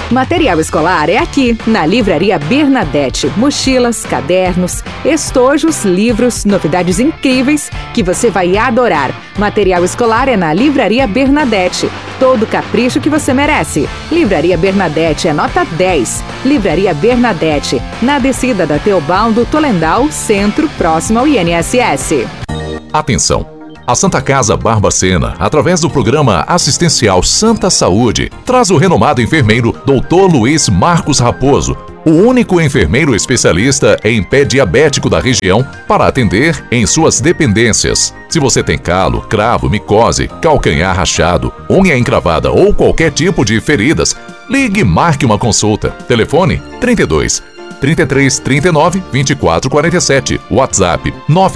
Material escolar é aqui, na Livraria Bernadette. Mochilas, cadernos, estojos, livros, novidades incríveis que você vai adorar. Material escolar é na Livraria Bernadette. Todo o capricho que você merece. Livraria Bernadette é nota 10. Livraria Bernadette, na descida da Teobaldo Tolendal, centro, próximo ao INSS. Atenção! A Santa Casa Barbacena, através do programa assistencial Santa Saúde, traz o renomado enfermeiro Dr. Luiz Marcos Raposo, o único enfermeiro especialista em pé diabético da região para atender em suas dependências. Se você tem calo, cravo, micose, calcanhar rachado, unha encravada ou qualquer tipo de feridas, ligue e marque uma consulta. Telefone 32 33 39 24 47, WhatsApp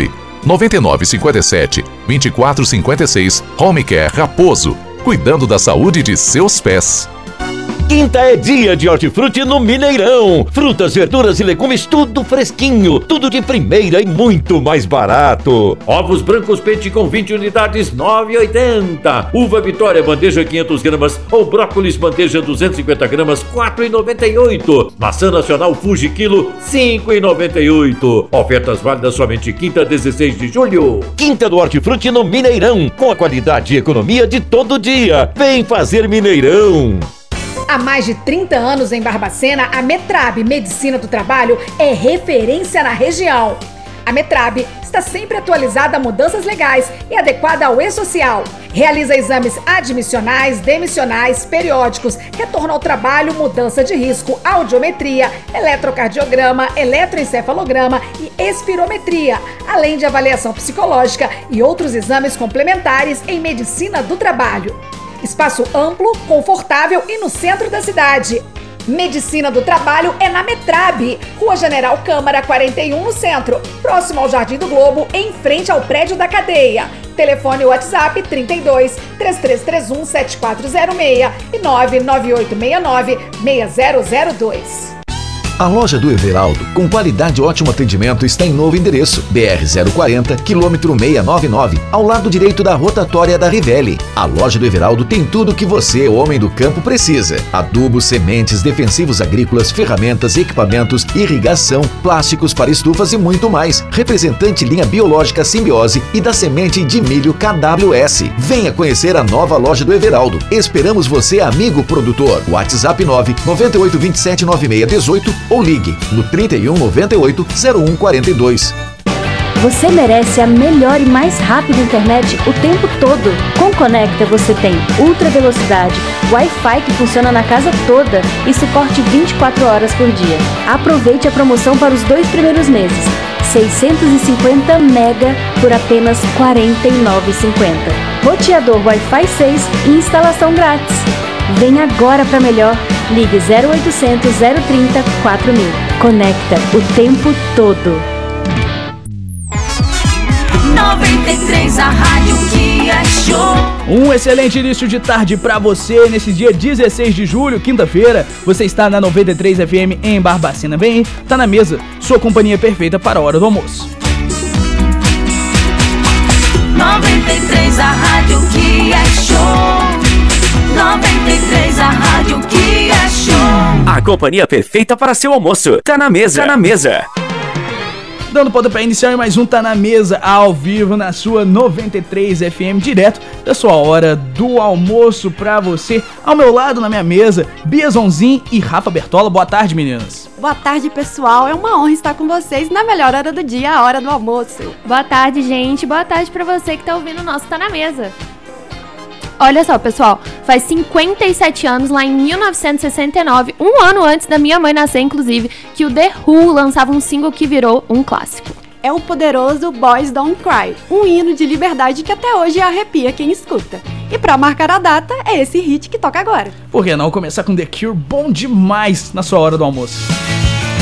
9957 2456. Home Care Raposo, cuidando da saúde de seus pés. Quinta é dia de hortifruti no Mineirão. Frutas, verduras e legumes, tudo fresquinho, tudo de primeira e muito mais barato. Ovos brancos pente com 20 unidades, R$ 9,80. Uva Vitória, bandeja 500 gramas ou brócolis, bandeja 250 gramas, R$ 4,98. Maçã nacional Fuji quilo, R$ 5,98. Ofertas válidas somente quinta, 16 de julho. Quinta do hortifruti no Mineirão, com a qualidade e economia de todo dia. Vem fazer Mineirão. Há mais de 30 anos em Barbacena, a Metrab Medicina do Trabalho é referência na região. A Metrab está sempre atualizada a mudanças legais e adequada ao e-social. Realiza exames admissionais, demissionais, periódicos, retorno ao trabalho, mudança de risco, audiometria, eletrocardiograma, eletroencefalograma e espirometria, além de avaliação psicológica e outros exames complementares em medicina do trabalho. Espaço amplo, confortável e no centro da cidade. Medicina do Trabalho é na Metrab, Rua General Câmara 41, no centro, próximo ao Jardim do Globo, em frente ao prédio da cadeia. Telefone WhatsApp 32 3331 7406 e 99869 6002. A loja do Everaldo, com qualidade e ótimo atendimento, está em novo endereço, BR-040, quilômetro 699, ao lado direito da rotatória da Rivelli. A loja do Everaldo tem tudo o que você, homem do campo, precisa: adubos, sementes, defensivos agrícolas, ferramentas, equipamentos, irrigação, plásticos para estufas e muito mais. Representante linha biológica Simbiose e da semente de milho KWS. Venha conhecer a nova loja do Everaldo. Esperamos você, amigo produtor. WhatsApp 998279618 ou ligue no 31 98 01 42. Você merece a melhor e mais rápida internet o tempo todo. Com Conecta você tem ultra velocidade, Wi-Fi que funciona na casa toda e suporte 24 horas por dia. Aproveite a promoção para os 2 primeiros meses. 650 mega por apenas R$ 49,50. Roteador Wi-Fi 6 e instalação grátis. Vem agora para melhor. Ligue 0800 030 4000. Conecta o tempo todo. 93, a rádio que é show. Um excelente início de tarde pra você nesse dia 16 de julho, quinta-feira. Você está na 93 FM em Barbacena. Vem aí, tá na mesa, sua companhia perfeita para a hora do almoço. 93, a rádio que é show. 93, a rádio que é show. A companhia perfeita para seu almoço. Tá na mesa. Tá na mesa. Dando pontapé inicial em mais um Tá na Mesa, ao vivo na sua 93 FM, direto da sua hora do almoço pra você. Ao meu lado, na minha mesa, Bia Zonzin e Rafa Bertola. Boa tarde, meninas. Boa tarde, pessoal. É uma honra estar com vocês na melhor hora do dia, a hora do almoço. Boa tarde, gente. Boa tarde pra você que tá ouvindo o nosso Tá na Mesa. Olha só, pessoal, faz 57 anos, lá em 1969, um ano antes da minha mãe nascer, inclusive, que o The Who lançava um single que virou um clássico. É o poderoso Boys Don't Cry, um hino de liberdade que até hoje arrepia quem escuta. E pra marcar a data, é esse hit que toca agora. Por que não começar com The Cure, bom demais, na sua hora do almoço?